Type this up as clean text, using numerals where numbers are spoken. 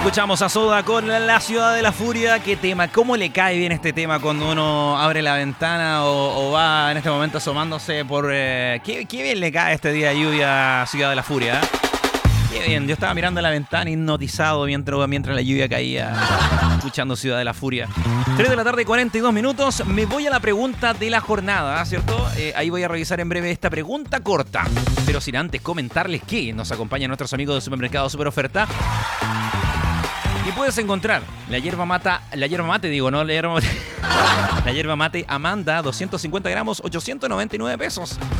Escuchamos a Soda con La Ciudad de la Furia. ¿Qué tema? ¿Cómo le cae bien este tema cuando uno abre la ventana o va en este momento asomándose por... qué bien le cae este día de lluvia a Ciudad de la Furia, ¿eh? Qué bien, yo estaba mirando la ventana hipnotizado mientras la lluvia caía, escuchando Ciudad de la Furia. 3 de la tarde, 42 minutos. Me voy a la pregunta de la jornada, ¿cierto? Ahí voy a revisar en breve esta pregunta corta. Pero sin antes comentarles que nos acompañan nuestros amigos de Supermercado Super Oferta. Y puedes encontrar la hierba mate, la hierba mate Amanda, 250 gramos, 899 pesos.